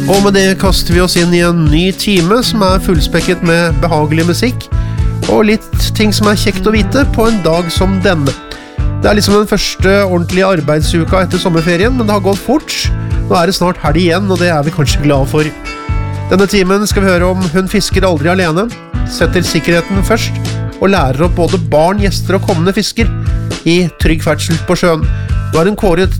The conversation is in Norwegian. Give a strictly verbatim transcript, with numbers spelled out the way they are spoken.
Og med det kaster vi oss inn i en ny time som er fullspekket med behagelig musikk og litt ting som er kjekt å vite på en dag som denne. Det er liksom den første ordentlige arbeidsuka etter sommerferien, men det har gått fort. Nå er det snart helg igjen, og det er vi kanskje glade for. Denne timen skal vi høre om Hun fisker aldri alene, setter sikkerheten først, og lærer opp både barn, gjester og kommende fisker i trygg ferdsel på sjøen. Nå er hun kåret